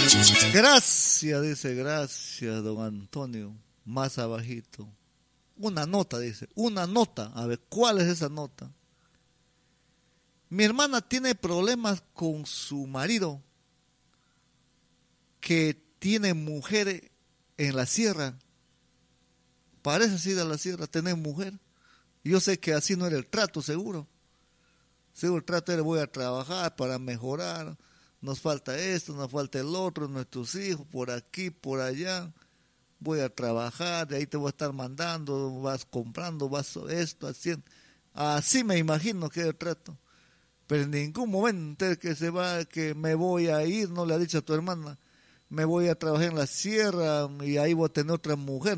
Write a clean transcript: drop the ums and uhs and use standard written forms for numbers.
Gracias, dice, gracias, don Antonio. Más abajito. Una nota, dice, una nota. A ver, ¿cuál es esa nota? Mi hermana tiene problemas con su marido, que tiene mujer en la sierra. Parece así de la sierra, tener mujer. Yo sé que así no era el trato, seguro. Seguro el trato era voy a trabajar para mejorar. Nos falta esto, nos falta el otro, nuestros hijos, por aquí, por allá. Voy a trabajar, de ahí te voy a estar mandando, vas comprando, vas esto, haciendo. Así me imagino que era el trato. Pero en ningún momento que se va, que me voy a ir, no le ha dicho a tu hermana, me voy a trabajar en la sierra y ahí voy a tener otra mujer.